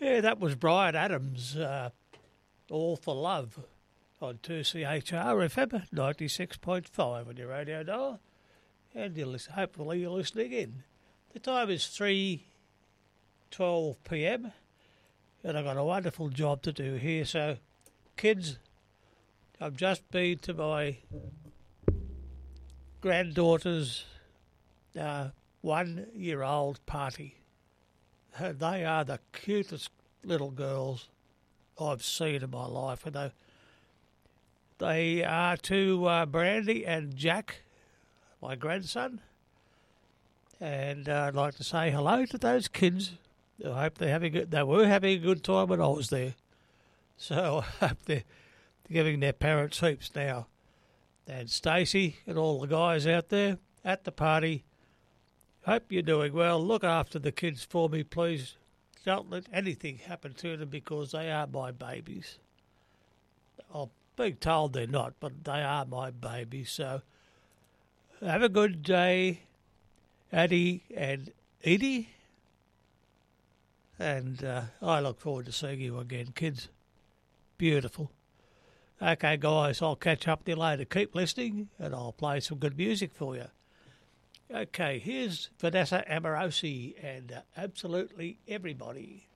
Yeah, that was Brian Adams, All for Love on 2CHR FM 96.5 on your radio dial. And hopefully you're listening in. The time is 3:12 p.m. and I've got a wonderful job to do here. So, kids, I've just been to my granddaughter's 1-year-old party. They are the cutest little girls I've seen in my life. And they are to Brandy and Jack, my grandson. And I'd like to say hello to those kids. I hope they were having a good time when I was there. So I hope they're giving their parents heaps now. And Stacey and all the guys out there at the party, hope you're doing well. Look after the kids for me, please. Don't let anything happen to them because they are my babies. I'm being told they're not, but they are my babies. So have a good day, Addie and Edie. And I look forward to seeing you again, kids. Beautiful. Okay, guys, I'll catch up with you later. Keep listening, and I'll play some good music for you. Okay, here's Vanessa Amorosi and Absolutely Everybody.